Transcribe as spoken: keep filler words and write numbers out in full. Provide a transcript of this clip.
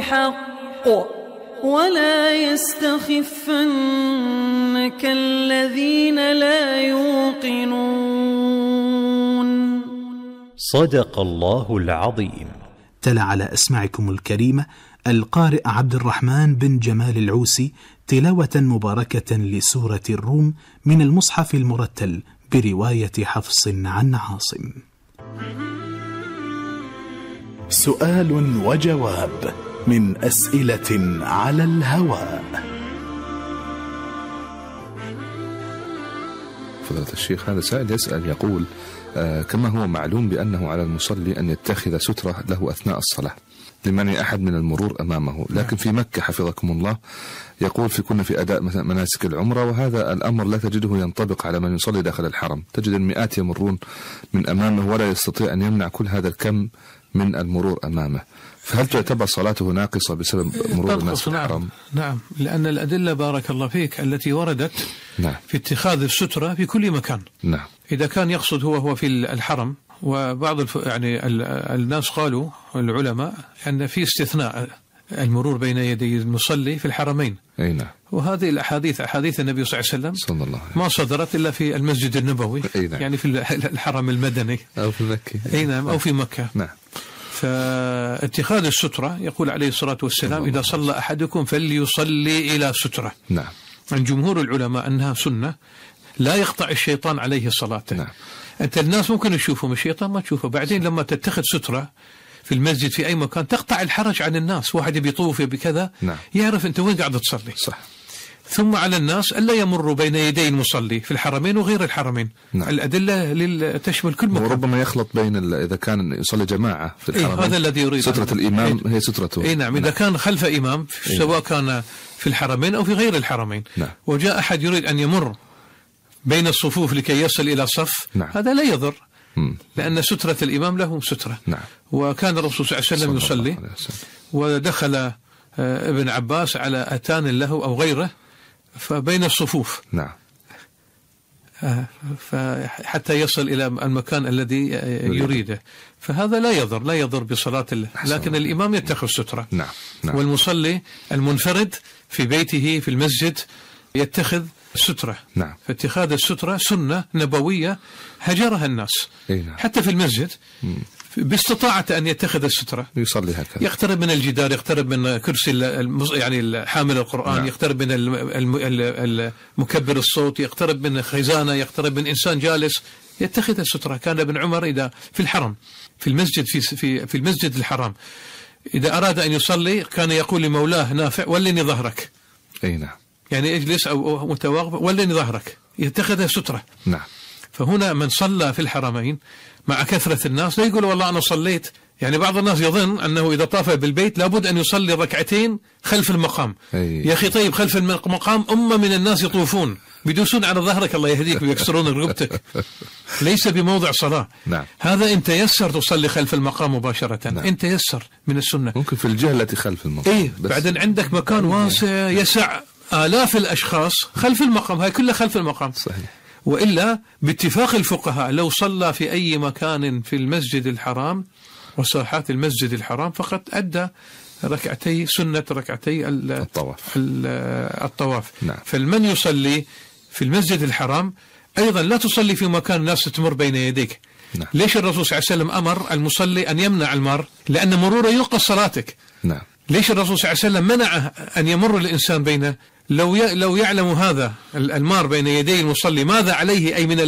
حق ولا يستخفنك الذين لا يوقنون. صدق الله العظيم. تلا على أسماعكم الكريمة القارئ عبد الرحمن بن جمال العوسي تلاوة مباركة لسورة الروم من المصحف المرتل برواية حفص عن عاصم. سؤال وجواب من أسئلة على الهواء. فضيلة الشيخ، هذا سائل يسأل يقول: آه كما هو معلوم بأنه على المصلي أن يتخذ سترة له أثناء الصلاة لمنع أحد من المرور أمامه، لكن في مكة حفظكم الله يقول في كنا في أداء مثلا مناسك العمرة، وهذا الأمر لا تجده ينطبق على من يصلي داخل الحرم، تجد المئات يمرون من أمامه ولا يستطيع أن يمنع كل هذا الكم من المرور أمامه، فهل تعتبر صلاته ناقصة بسبب مرور الناس في الحرم؟ نعم، لأن الأدلة بارك الله فيك التي وردت نعم. في اتخاذ السترة في كل مكان. نعم. إذا كان يقصد هو هو في الحرم، وبعض الف... يعني الناس قالوا العلماء أن في استثناء المرور بين يدي المصلي في الحرمين. أي نعم. وهذه الأحاديث أحاديث النبي صلى الله عليه وسلم صلى الله عليه ما صدرت إلا في المسجد النبوي. أي نعم. يعني في الحرم المدني أو في مكة. أي نعم، أو في مكة. نعم. فاتخاذ السترة يقول عليه الصلاة والسلام: إذا صلى أحدكم فليصلي إلى سترة. نعم. عن جمهور العلماء أنها سنة لا يقطع الشيطان عليه صلاته. نعم. أنت الناس ممكن يشوفهم، الشيطان ما تشوفه. بعدين لما تتخذ سترة في المسجد في أي مكان تقطع الحرج عن الناس، واحد بيطوف بكذا نعم. يعرف أنت وين قاعد تصلي. صح. ثم على الناس ألا يمروا بين يدي المصلي في الحرمين وغير الحرمين. نعم. الأدلة تشمل كل مكان. وربما يخلط بين إذا كان يصلي جماعة في الحرمين. إيه هذا الذي يريد. سترة الإمام إيه. هي سترته. إيه نعم. إذا نعم. كان خلف إمام سواء كان في الحرمين أو في غير الحرمين. نعم. وجاء أحد يريد أن يمر بين الصفوف لكي يصل إلى صف. نعم. هذا لا يضر. مم. لأن سترة الإمام له سترة. نعم. وكان الرسول صلى الله عليه وسلم يصلي ودخل ابن عباس على أتان له أو غيره فبين الصفوف. نعم. حتى يصل إلى المكان الذي يريده، فهذا لا يضر لا يضر بصلاة الله. لكن الإمام يتخذ سترة. نعم. نعم. والمصلي المنفرد في بيته في المسجد يتخذ سترة. نعم. فاتخاذ السترة سنة نبوية هجرها الناس. نعم. حتى في المسجد مم. باستطاعة أن يتخذ السترة يصلي هكذا، يقترب من الجدار، يقترب من كرسي يعني حامل القرآن. نعم. يقترب من المكبر الصوت، يقترب من خزانة، يقترب من إنسان جالس، يتخذ السترة. كان ابن عمر إذا في الحرم في المسجد في في في المسجد الحرام إذا أراد أن يصلي كان يقول لمولاه نافع: ولني ظهرك. أي نعم. يعني اجلس أو متواقف، ولني ظهرك، يتخذ سترة. نعم. فهنا من صلى في الحرمين مع كثرة الناس لا يقول والله أنا صليت. يعني بعض الناس يظن أنه إذا طاف بالبيت لابد أن يصلي ركعتين خلف المقام. أي. يا أخي طيب خلف المقام أمة من الناس يطوفون بيدوسون على ظهرك الله يهديك ويكسرون رقبتك. ليس بموضع صلاة. نعم. هذا إن تيسر تصلي خلف المقام مباشرة. نعم. إن تيسر من السنة ممكن في الجهة التي خلف المقام. إيه بعدين عندك مكان واسع يسع آلاف الأشخاص خلف المقام، هاي كلها خلف المقام. صحيح. وإلا باتفاق الفقهاء لو صلى في أي مكان في المسجد الحرام وساحات المسجد الحرام فقد أدى ركعتي سنة ركعتي الطواف. الطواف. نعم. فالمن يصلي في المسجد الحرام أيضا لا تصلي في مكان الناس تمر بين يديك. نعم. ليش الرسول صلى الله عليه وسلم أمر المصلي أن يمنع المار؟ لأن مروره ينقص صلاتك. نعم. ليش الرسول صلى الله عليه وسلم منع أن يمر الإنسان بينه؟ لو لو يعلم هذا المار بين يدي المصلي ماذا عليه أي من